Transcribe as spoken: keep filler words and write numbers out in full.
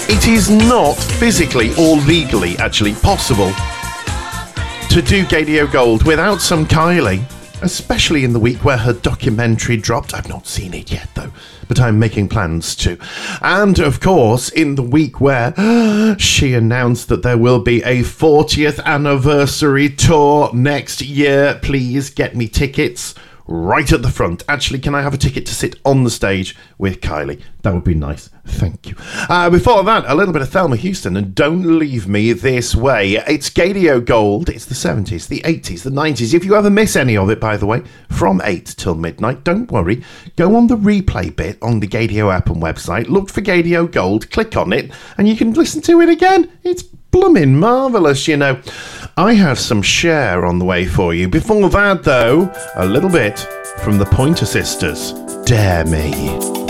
It is not physically or legally actually possible to do Gadio Gold without some Kylie, especially in the week where her documentary dropped. I've not seen it yet though, but I'm making plans to. And of course, in the week where she announced that there will be a fortieth anniversary tour next year. Please get me tickets right at the front. Actually, can I have a ticket to sit on the stage with Kylie? That would be nice. Thank you. Uh, before that, a little bit of Thelma Houston and Don't Leave Me This Way. It's Gadio Gold. It's the seventies, the eighties, the nineties. If you ever miss any of it, by the way, from eight till midnight, don't worry. Go on the replay bit on the Gadio app and website. Look for Gadio Gold. Click on it and you can listen to it again. It's blooming marvellous, you know. I have some Cher on the way for you. Before that, though, a little bit from the Pointer Sisters. Dare Me.